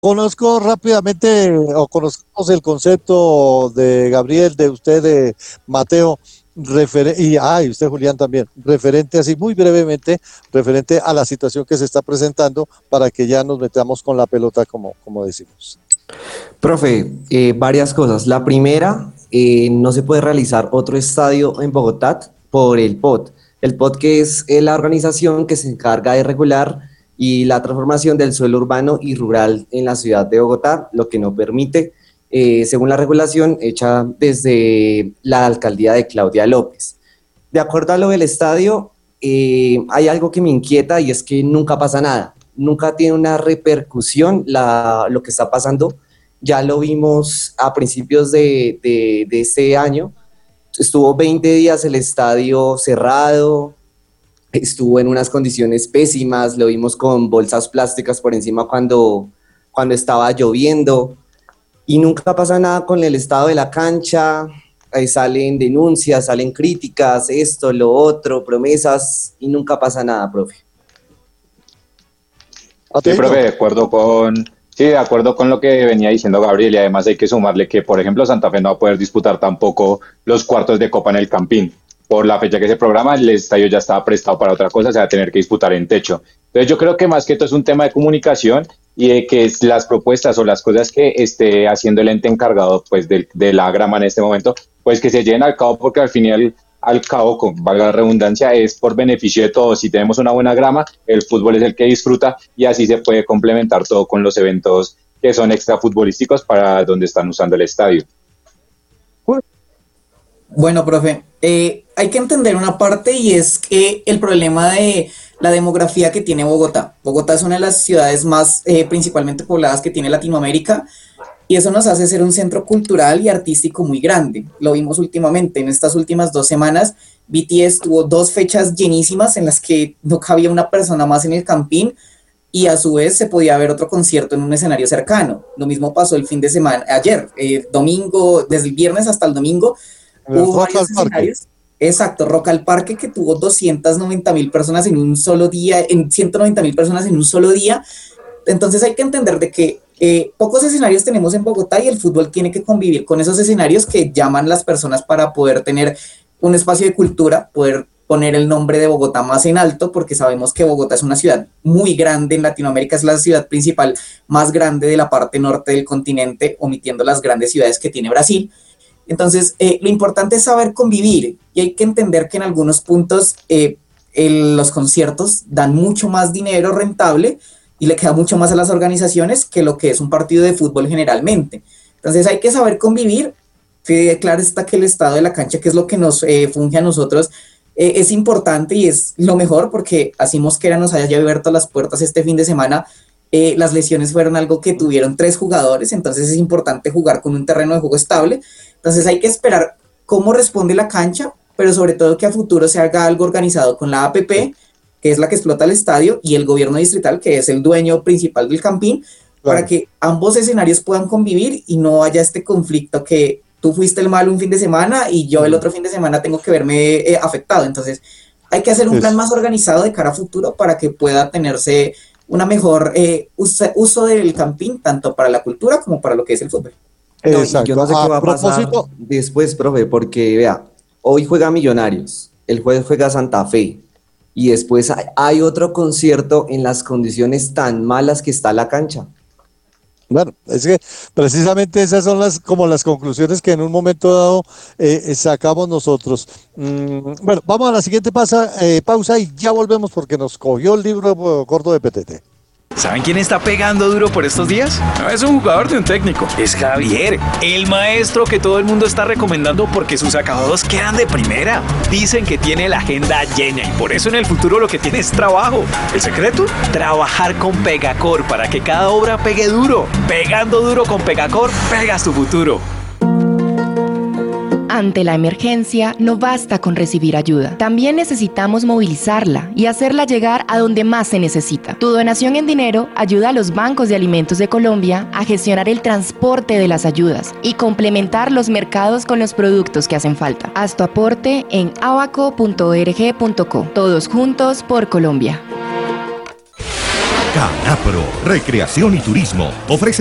Conozco rápidamente, o conocemos el concepto de Gabriel, de usted, de Mateo, y usted, Julián, también, referente así muy brevemente, referente a la situación que se está presentando para que ya nos metamos con la pelota, como decimos. Profe, varias cosas. La primera, no se puede realizar otro estadio en Bogotá por el POT. El POT, que es la organización que se encarga de regular y la transformación del suelo urbano y rural en la ciudad de Bogotá, lo que no permite, según la regulación hecha desde la alcaldía de Claudia López. De acuerdo a lo del estadio, hay algo que me inquieta y es que nunca pasa nada. Nunca tiene una repercusión lo que está pasando. Ya lo vimos a principios de este año. Estuvo 20 días el estadio cerrado, estuvo en unas condiciones pésimas, lo vimos con bolsas plásticas por encima cuando estaba lloviendo, y nunca pasa nada con el estado de la cancha. Ahí salen denuncias, salen críticas, esto, lo otro, promesas, y nunca pasa nada, profe. Sí, profe, de acuerdo con lo que venía diciendo Gabriel, y además hay que sumarle que, por ejemplo, Santa Fe no va a poder disputar tampoco los cuartos de Copa en el Campín. Por la fecha que se programa, el estadio ya estaba prestado para otra cosa, se va a tener que disputar en techo. Entonces yo creo que más que todo es un tema de comunicación y de que las propuestas o las cosas que esté haciendo el ente encargado pues de la grama en este momento, pues que se lleven al cabo, porque al final al cabo, valga la redundancia, es por beneficio de todos. Si tenemos una buena grama, el fútbol es el que disfruta y así se puede complementar todo con los eventos que son extra futbolísticos para donde están usando el estadio. Bueno, profe, hay que entender una parte, y es que el problema de la demografía que tiene Bogotá. Bogotá es una de las ciudades más principalmente pobladas que tiene Latinoamérica, y eso nos hace ser un centro cultural y artístico muy grande. Lo vimos últimamente, en estas últimas 2 semanas, BTS tuvo 2 fechas llenísimas en las que no cabía una persona más en el Campín, y a su vez se podía ver otro concierto en un escenario cercano. Lo mismo pasó el fin de semana, ayer, domingo, desde el viernes hasta el domingo, hubo varios escenarios. Exacto, Rock al Parque, que tuvo 290,000 personas en un solo día, en 190,000 personas en un solo día. Entonces hay que entender de que pocos escenarios tenemos en Bogotá, y el fútbol tiene que convivir con esos escenarios que llaman las personas para poder tener un espacio de cultura, poder poner el nombre de Bogotá más en alto, porque sabemos que Bogotá es una ciudad muy grande en Latinoamérica, es la ciudad principal más grande de la parte norte del continente, omitiendo las grandes ciudades que tiene Brasil. Entonces, lo importante es saber convivir, y hay que entender que en algunos puntos los conciertos dan mucho más dinero rentable y le queda mucho más a las organizaciones que lo que es un partido de fútbol generalmente. Entonces hay que saber convivir. Claro está que el estado de la cancha, que es lo que nos funge a nosotros, es importante y es lo mejor, porque así Mosquera nos haya abierto las puertas este fin de semana. Las lesiones fueron algo que tuvieron 3 jugadores, entonces es importante jugar con un terreno de juego estable. Entonces hay que esperar cómo responde la cancha, pero sobre todo que a futuro se haga algo organizado con la APP, que es la que explota el estadio, y el gobierno distrital, que es el dueño principal del Campín, para que ambos escenarios puedan convivir y no haya este conflicto que tú fuiste el malo un fin de semana y yo el otro fin de semana tengo que verme afectado. Entonces hay que hacer un plan más organizado de cara a futuro para que pueda tenerse una mejor uso del Campín, tanto para la cultura como para lo que es el fútbol. Exacto. Yo no sé qué va a pasar después, profe, porque vea, hoy juega Millonarios, el jueves juega Santa Fe, y después hay otro concierto en las condiciones tan malas que está la cancha. Bueno, es que precisamente esas son como las conclusiones que en un momento dado sacamos nosotros. Bueno, vamos a la siguiente pausa y ya volvemos, porque nos cogió el libro corto de PTT. ¿Saben quién está pegando duro por estos días? No es un jugador de un técnico, es Javier, el maestro que todo el mundo está recomendando porque sus acabados quedan de primera. Dicen que tiene la agenda llena y por eso en el futuro lo que tiene es trabajo. ¿El secreto? Trabajar con Pegacor para que cada obra pegue duro. Pegando duro con Pegacor, pegas tu futuro. Ante la emergencia, no basta con recibir ayuda. También necesitamos movilizarla y hacerla llegar a donde más se necesita. Tu donación en dinero ayuda a los bancos de alimentos de Colombia a gestionar el transporte de las ayudas y complementar los mercados con los productos que hacen falta. Haz tu aporte en abaco.org.co. Todos juntos por Colombia. Canapro, Recreación y Turismo, ofrece